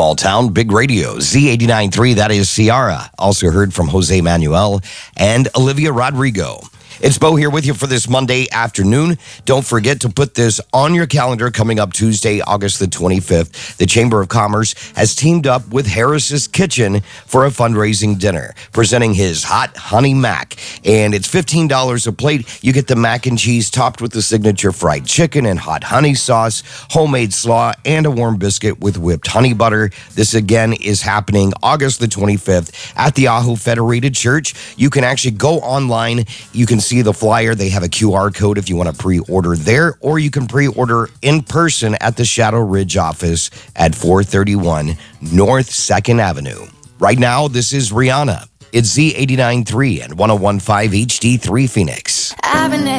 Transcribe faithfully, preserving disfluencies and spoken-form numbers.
Small town, big radio. Z eighty-nine point three, that is Ciara. Also heard from Jose Manuel and Olivia Rodrigo. It's Bo here with you for this Monday afternoon. Don't forget to put this on your calendar coming up Tuesday, August the twenty-fifth. The Chamber of Commerce has teamed up with Harris's Kitchen for a fundraising dinner, presenting his Hot Honey Mac. And it's fifteen dollars a plate. You get the mac and cheese topped with the signature fried chicken and hot honey sauce, homemade slaw, and a warm biscuit with whipped honey butter. This again is happening August the twenty-fifth at the Ajo Federated Church. You can actually go online. You can see the flyer. They have a Q R code if you want to pre-order there, or you can pre-order in person at the Shadow Ridge office at four thirty-one North second Avenue. Right now, this is Rihanna. It's Z eighty-nine point three and one oh one point five H D three Phoenix.